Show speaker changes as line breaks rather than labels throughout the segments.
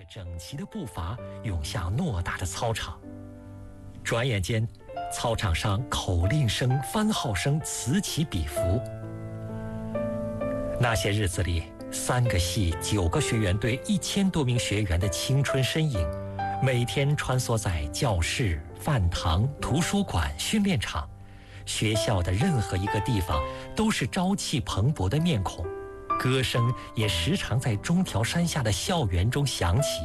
着整齐的步伐涌向偌大的操场。转眼间，操场上口令声、番号声此起彼伏。那些日子里，3个系、9个学员队、1000多名学员的青春身影，每天穿梭在教室、饭堂、图书馆、训练场，学校的任何一个地方都是朝气蓬勃的面孔，歌声也时常在中条山下的校园中响起。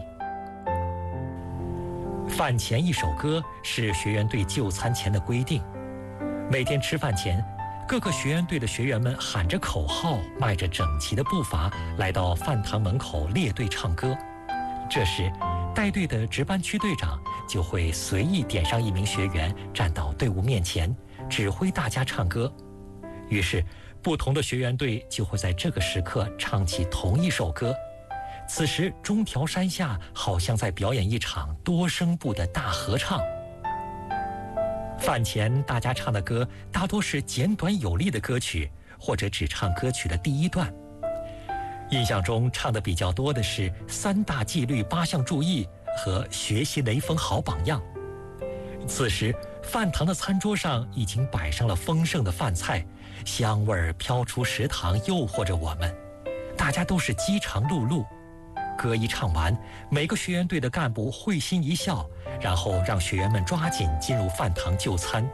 饭前一首歌是学员队就餐前的规定，每天吃饭前，各个学员队的学员们喊着口号，迈着整齐的步伐来到饭堂门口列队唱歌。这时，带队的值班区队长就会随意点上一名学员站到队伍面前，指挥大家唱歌。于是，不同的学员队就会在这个时刻唱起同一首歌。此时，中条山下好像在表演一场多声部的大合唱。饭前大家唱的歌大多是简短有力的歌曲，或者只唱歌曲的第1段。印象中唱的比较多的是3大纪律8项注意和学习雷锋好榜样。此时，饭堂的餐桌上已经摆上了丰盛的饭菜，香味儿飘出食堂，诱惑着我们。大家都是饥肠辘辘。歌一唱完，每个学员队的干部会心一笑，然后让学员们抓紧进入饭堂就餐。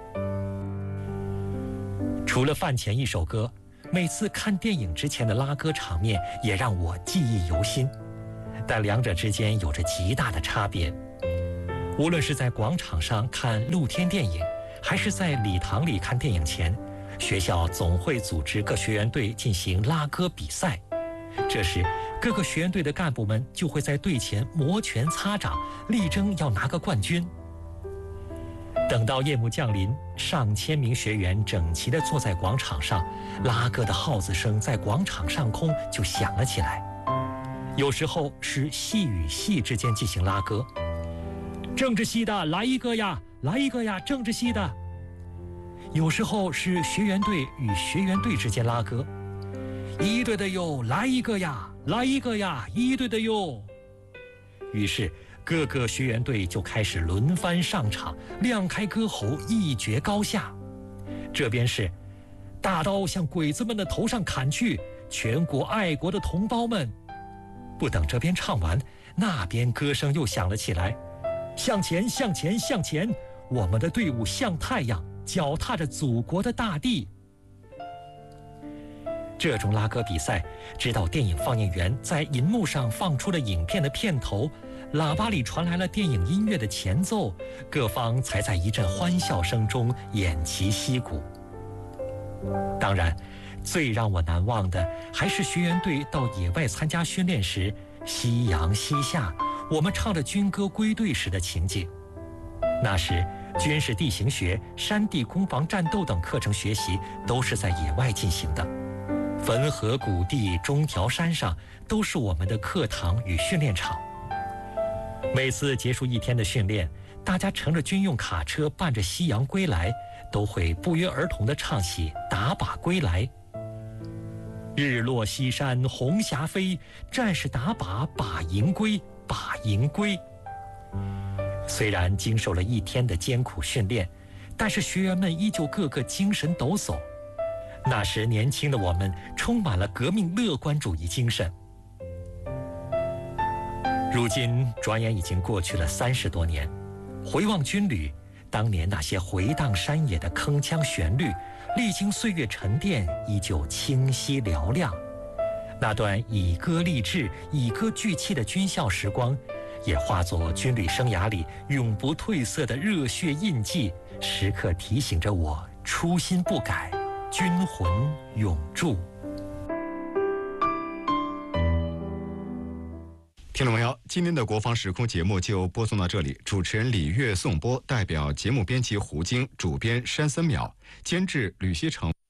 除了饭前一首歌，每次看电影之前的拉歌场面也让我记忆犹新，但两者之间有着极大的差别。无论是在广场上看露天电影，还是在礼堂里看电影前，学校总会组织各学员队进行拉歌比赛。这时，各个学员队的干部们就会在队前摩拳擦掌，力争要拿个冠军。等到夜幕降临，上千名学员整齐地坐在广场上，拉歌的号子声在广场上空就响了起来。有时候是系与系之间进行拉歌，政治系的来一个呀，来一个呀，政治系的。有时候是学员队与学员队之间拉歌，一队的哟，来一个呀，来一个呀，一队的哟。于是各个学员队就开始轮番上场，亮开歌喉，一决高下。这边是大刀向鬼子们的头上砍去，全国爱国的同胞们。不等这边唱完，那边歌声又响了起来，向前向前向前，我们的队伍像太阳，脚踏着祖国的大地。这种拉歌比赛，直到电影放映员在银幕上放出了影片的片头，喇叭里传来了电影音乐的前奏，各方才在一阵欢笑声中偃旗息鼓。当然，最让我难忘的还是学员队到野外参加训练时，夕阳西下，我们唱着军歌归队时的情景。那时，军事地形学、山地攻防战斗等课程学习都是在野外进行的。汾河谷地、中条山上都是我们的课堂与训练场。每次结束一天的训练，大家乘着军用卡车伴着夕阳归来，都会不约而同地唱起《打靶归来》。日落西山红霞飞，战士打靶靶营归，靶营归。虽然经受了一天的艰苦训练，但是学员们依旧个个精神抖擞。那时年轻的我们充满了革命乐观主义精神。如今转眼已经过去了30多年，回望军旅，当年那些回荡山野的铿锵旋律，历经岁月沉淀，依旧清晰嘹亮。那段以歌励志、以歌聚气的军校时光，也化作军旅生涯里永不褪色的热血印记，时刻提醒着我初心不改，军魂永驻。
听众朋友，今天的国防时空节目就播送到这里。主持人李月颂播，代表节目编辑胡晶，主编山森淼，监制吕希成。